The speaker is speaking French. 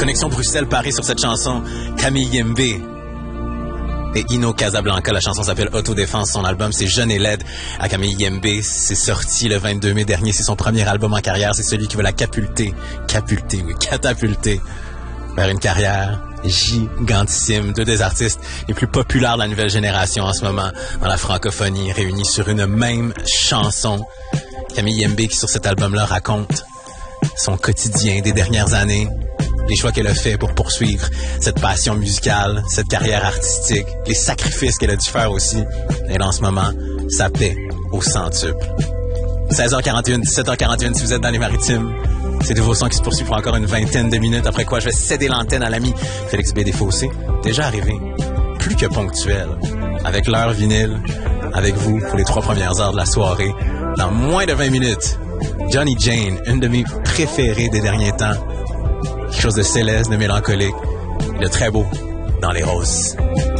Connexion Bruxelles-Paris sur cette chanson. Camille Yembe et Ino Casablanca. La chanson s'appelle Autodéfense. Son album, c'est Jeune et laide. À Camille Yembe, c'est sorti le 22 mai dernier. C'est son premier album en carrière. C'est celui qui veut la catapulter vers une carrière gigantissime. Deux des artistes les plus populaires de la nouvelle génération en ce moment dans la francophonie, réunis sur une même chanson. Camille Yembe qui, sur cet album-là, raconte son quotidien des dernières années, les choix qu'elle a fait pour poursuivre cette passion musicale, cette carrière artistique, les sacrifices qu'elle a dû faire aussi. Et là, en ce moment, ça paie au centuple. 16h41, 17h41, si vous êtes dans les Maritimes. C'est de vos sons qui se poursuivent pour encore une vingtaine de minutes, après quoi je vais céder l'antenne à l'ami Félix B. Desfossés, déjà arrivé, plus que ponctuel, avec l'heure vinyle, avec vous pour les 3 premières heures de la soirée. Dans moins de 20 minutes, Johnny Jane, une de mes préférées des derniers temps. Quelque chose de céleste, de mélancolique, de très beau dans les roses.